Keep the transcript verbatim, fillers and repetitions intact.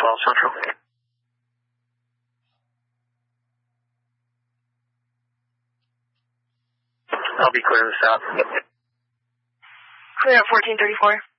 twelve Central. I'll be clear to the south. Clear at fourteen thirty-four.